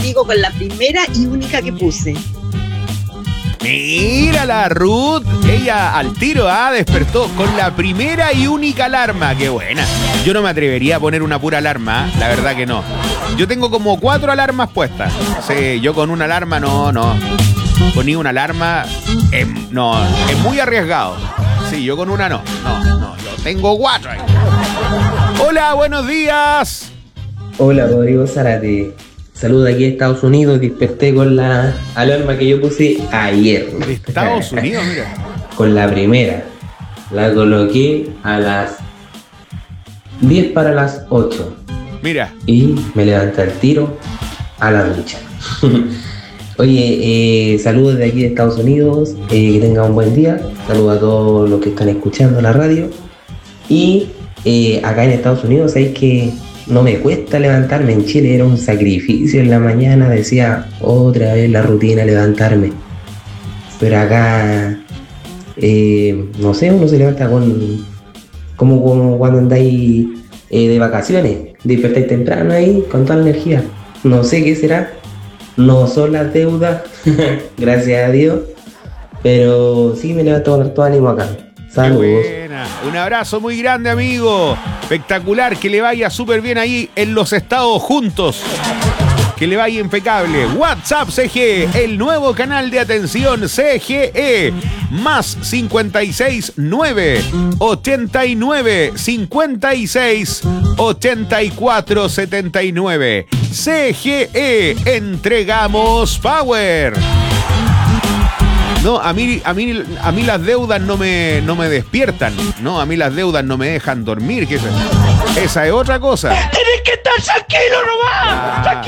contigo con la primera y única que puse. Mira la Ruth, ella al tiro despertó con la primera y única alarma. Qué buena. Yo no me atrevería a poner una pura alarma, la verdad que no. Yo tengo como 4 alarmas puestas. Sí, yo con una alarma no. Poní una alarma, no, es muy arriesgado. Sí, yo con una no, yo tengo 4 ahí. Hola, buenos días. Hola, Rodrigo Zárate. Saludos aquí de Estados Unidos. Desperté con la alarma que yo puse ayer. De Estados Unidos, mira. Con la primera. La coloqué a las 10 para las 8. Mira. Y me levanté al tiro a la lucha. Oye, saludos de aquí de Estados Unidos. Que tengan un buen día. Saludos a todos los que están escuchando la radio. Y acá en Estados Unidos, sabéis que no me cuesta levantarme. En Chile era un sacrificio en la mañana, decía otra vez la rutina levantarme. Pero acá, no sé, uno se levanta como cuando andáis de vacaciones. Despertáis temprano ahí con toda la energía. No sé qué será. No son las deudas, gracias a Dios. Pero sí me levanto con todo ánimo acá. Saludos. Un abrazo muy grande, amigo. Espectacular, que le vaya súper bien ahí en los Estados juntos. Que le vaya impecable. WhatsApp CGE, el nuevo canal de atención CGE. Más 56 9 89 56 84 79. CGE, entregamos power. No, a mí las deudas no me despiertan. No, a mí las deudas no me dejan dormir. Que esa es otra cosa. Tienes que estar tranquilo nomás.